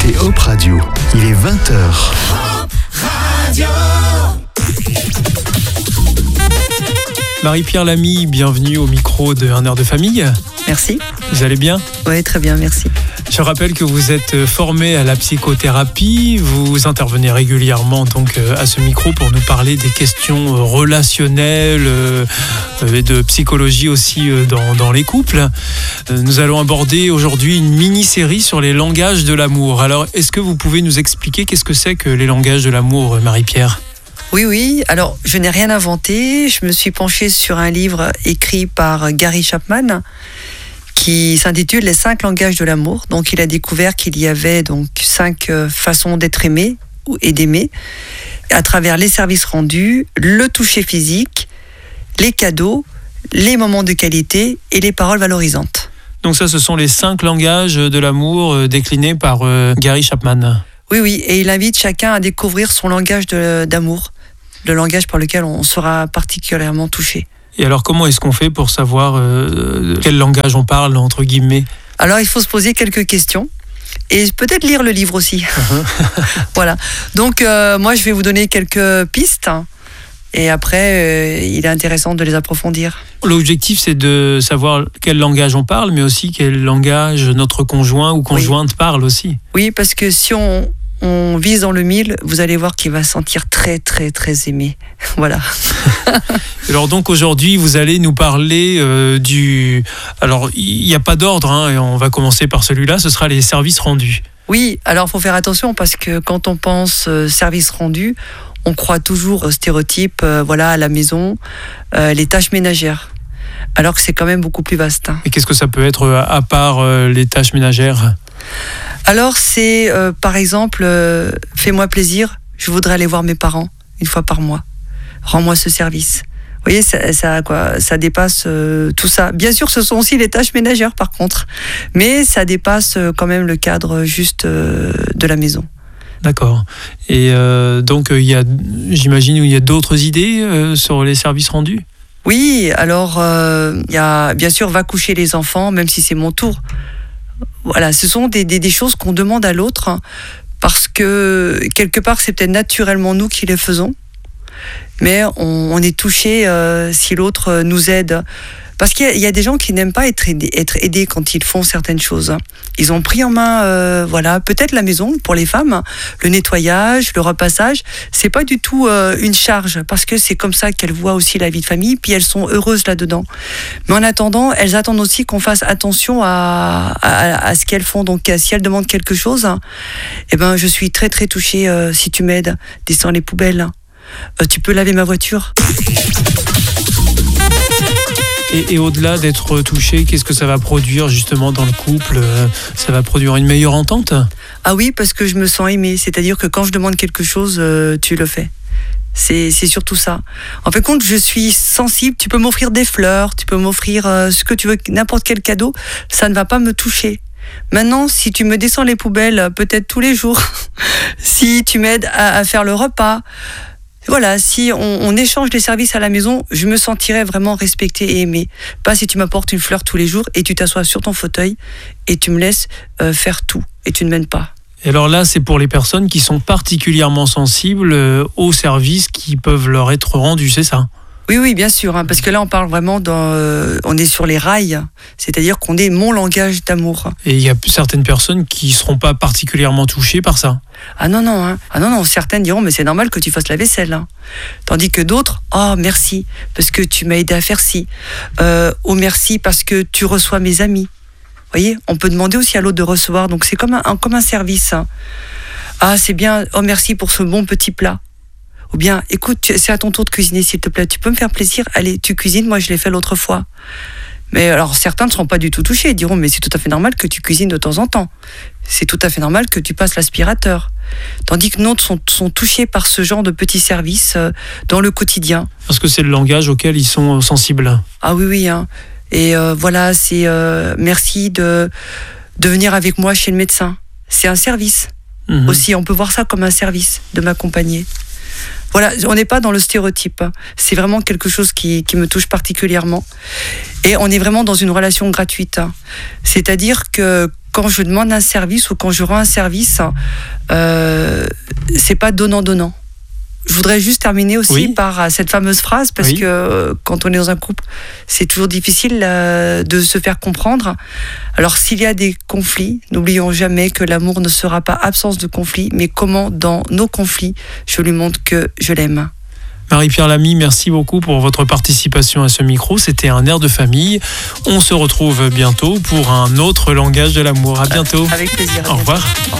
écoutez Hop Radio, il est 20h. Hop Radio. Marie-Pierre Lamy, bienvenue au micro de Un air de famille. Merci. Vous allez bien ? Oui, très bien, merci. Je rappelle que vous êtes formé à la psychothérapie. Vous intervenez régulièrement donc à ce micro pour nous parler des questions relationnelles et de psychologie aussi dans les couples. Nous allons aborder aujourd'hui une mini-série sur les langages de l'amour. Alors, est-ce que vous pouvez nous expliquer qu'est-ce que c'est que les langages de l'amour, Marie-Pierre ? Oui. Alors, je n'ai rien inventé. Je me suis penchée sur un livre écrit par Gary Chapman qui s'intitule Les 5 langages de l'amour. Donc, il a découvert qu'il y avait donc 5 façons d'être aimé et d'aimer à travers les services rendus, le toucher physique, les cadeaux, les moments de qualité et les paroles valorisantes. Donc ça, ce sont les 5 langages de l'amour déclinés par Gary Chapman. Oui, et il invite chacun à découvrir son langage d'amour, le langage par lequel on sera particulièrement touché. Et alors, comment est-ce qu'on fait pour savoir quel langage on parle, entre guillemets ? Alors, il faut se poser quelques questions et peut-être lire le livre aussi. Voilà. Donc, moi, je vais vous donner quelques pistes et après, il est intéressant de les approfondir. L'objectif, c'est de savoir quel langage on parle, mais aussi quel langage notre conjoint ou conjointe parle aussi. Oui, parce que si on vise dans le 1000, vous allez voir qu'il va se sentir très, très, très aimé. Voilà. Alors donc aujourd'hui, vous allez nous parler du... Alors, il n'y a pas d'ordre, et on va commencer par celui-là, ce sera les services rendus. Oui, alors il faut faire attention parce que quand on pense services rendus, on croit toujours aux stéréotypes, à la maison, les tâches ménagères. Alors que c'est quand même beaucoup plus vaste. Et qu'est-ce que ça peut être à part les tâches ménagères ? Alors c'est par exemple, fais-moi plaisir, je voudrais aller voir mes parents une fois par mois. Rends-moi ce service. Vous voyez, ça dépasse tout ça. Bien sûr, ce sont aussi les tâches ménagères par contre, mais ça dépasse quand même le cadre juste de la maison. D'accord. Et donc, j'imagine qu'il y a d'autres idées sur les services rendus ? Oui, alors il y a bien sûr va coucher les enfants, même si c'est mon tour. Voilà, ce sont des choses qu'on demande à l'autre parce que quelque part c'est peut-être naturellement nous qui les faisons, mais on est touché si l'autre nous aide. Parce qu'il y a des gens qui n'aiment pas être aidés quand ils font certaines choses. Ils ont pris en main, peut-être la maison pour les femmes, le nettoyage, le repassage. C'est pas du tout une charge parce que c'est comme ça qu'elles voient aussi la vie de famille, puis elles sont heureuses là-dedans. Mais en attendant, elles attendent aussi qu'on fasse attention à ce qu'elles font. Donc, si elles demandent quelque chose, je suis très très touchée si tu m'aides. Descends les poubelles. Tu peux laver ma voiture. Et au-delà d'être touché, qu'est-ce que ça va produire justement dans le couple ? Ça va produire une meilleure entente ? Ah oui, parce que je me sens aimée. C'est-à-dire que quand je demande quelque chose, tu le fais. C'est surtout ça. En fait, compte, je suis sensible. Tu peux m'offrir des fleurs, tu peux m'offrir ce que tu veux, n'importe quel cadeau. Ça ne va pas me toucher. Maintenant, si tu me descends les poubelles, peut-être tous les jours, si tu m'aides à faire le repas... Voilà, si on échange des services à la maison, je me sentirais vraiment respectée et aimée. Pas si tu m'apportes une fleur tous les jours et tu t'assois sur ton fauteuil et tu me laisses faire tout et tu ne m'aimes pas. Et alors là, c'est pour les personnes qui sont particulièrement sensibles aux services qui peuvent leur être rendus, c'est ça ? Oui, bien sûr, parce que là, on parle vraiment on est sur les rails, c'est-à-dire qu'on est mon langage d'amour. Et il y a certaines personnes qui ne seront pas particulièrement touchées par ça. Ah non, certaines diront, mais c'est normal que tu fasses la vaisselle. Tandis que d'autres, merci, parce que tu m'as aidé à faire ci. Merci, parce que tu reçois mes amis. Vous voyez, on peut demander aussi à l'autre de recevoir, donc c'est comme un service. Ah, c'est bien, merci pour ce bon petit plat. Ou bien, écoute, c'est à ton tour de cuisiner, s'il te plaît. Tu peux me faire plaisir ? Allez, tu cuisines, moi je l'ai fait l'autre fois. Mais alors, certains ne seront pas du tout touchés. Ils diront, mais c'est tout à fait normal que tu cuisines de temps en temps. C'est tout à fait normal que tu passes l'aspirateur. Tandis que d'autres sont touchés par ce genre de petits services dans le quotidien. Parce que c'est le langage auquel ils sont sensibles. Ah oui. Et c'est merci de venir avec moi chez le médecin. C'est un service. Aussi, on peut voir ça comme un service de m'accompagner. Voilà, on n'est pas dans le stéréotype. C'est vraiment quelque chose qui me touche particulièrement. Et on est vraiment dans une relation gratuite. C'est-à-dire que quand je demande un service ou quand je rends un service, c'est pas donnant-donnant. Je voudrais juste terminer aussi par cette fameuse phrase, parce que quand on est dans un couple, c'est toujours difficile de se faire comprendre. Alors s'il y a des conflits, n'oublions jamais que l'amour ne sera pas absence de conflit, mais comment dans nos conflits, je lui montre que je l'aime. Marie-Pierre Lamy, merci beaucoup pour votre participation à ce micro. C'était un air de famille. On se retrouve bientôt pour un autre langage de l'amour. À bientôt. Avec plaisir. Au revoir.